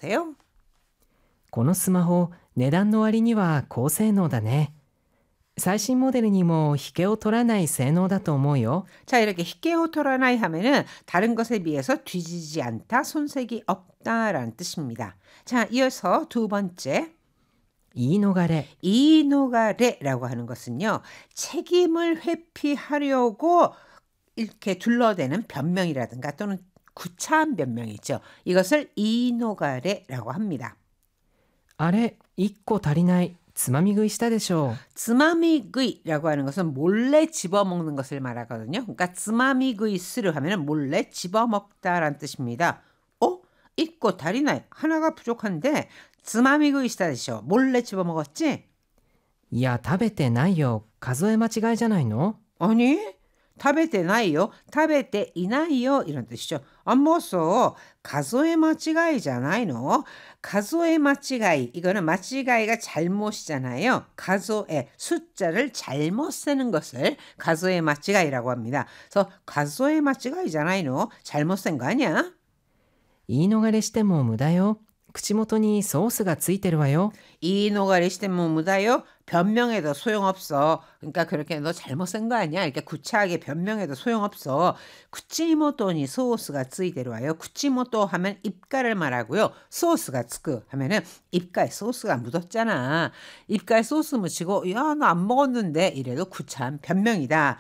보세요. このスマホ、値段の割には高性能だね。最新モデルにも引けを取らない性能だと思うよ。 자, 이렇게 히케오토라나이 하면은 다른 것에 비해서 뒤지지 않다, 손색이 없다라는 뜻입니다. 자, 이어서 두 번째. 言い逃れ。 이노가레라고 하는 것은요, 책임을 회피하려고 이렇게 둘러대는 변명이라든가 또는 구차한 변명이죠. 이것을 이노가레라고 합니다. あれ、1個足りない。つまみ食いしたでしょう。 쯔마미구이라고 하는 것은 몰래 집어먹는 것을 말하거든요. 그러니까 쯔마미구이스를 하면 몰래 집어먹다라는 뜻입니다. 있고 다리나 하나가 부족한데 쯔마미구이시다 되죠. 몰래 집어먹었지? いや、食べてないよ。数え間違いじゃないの？ 아니, 타베테나이요, 타베테이나이요 이런 뜻이죠. 안 먹었어. 가소의 마찌가이잖아요. 가소의 마찌가이, 이거는 마찌가이가 잘못이잖아요. 가소의 숫자를 잘못 세는 것을 가소의 마찌가이라고 합니다. 그래서 가소의 마찌가이잖아요. 잘못 센 거 아니야? 言い逃れしても無駄よ。口元にソースがついてるわよ。 이노가리 시대면 무다요? 변명해도 소용없어. 그러니까 그렇게 너 잘못 쓴 거 아니야? 이렇게 구차하게 변명해도 소용없어. 구찌모토니 소스가 쓰이대로와요. 구찌모토 하면 입가를 말하고요. 소스가 쓰그 하면은 입가에 소스가 묻었잖아. 입가에 소스 묻히고 야, 너 안 먹었는데 이래도 구차한 변명이다.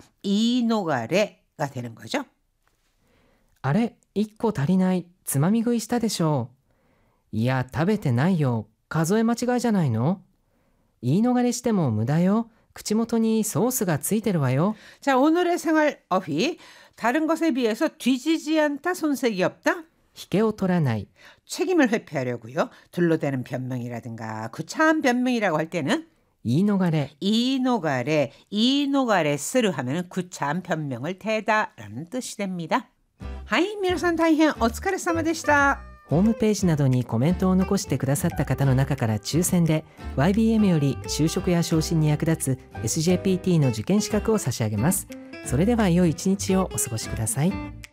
이노가레가 되는 거죠. あれ、1個足りない。つまみ食いしたでしょう。いや、食べてないよ。数え間違いじゃないの？言い逃れしても無駄よ。口元にソースがついてるわよ。 자, 오늘의 생활 어휘. 다른 것에 비해서 뒤지지 않다, 손색이 없다. 引けを取らない。 책임을 회피하려고요. 둘러대는 변명이라든가 구차한 변명이라고 할 때는 言い逃れ。 이노가레스를 하면 구차한 변명을 대다라는 뜻이 됩니다. 하이, 皆さん大変お疲れ様でした。 ホームページなどにコメントを残してくださった方の中から抽選で YBM より就職や昇進に役立つ SJPT の受験資格を差し上げます。それでは良い一日をお過ごしください。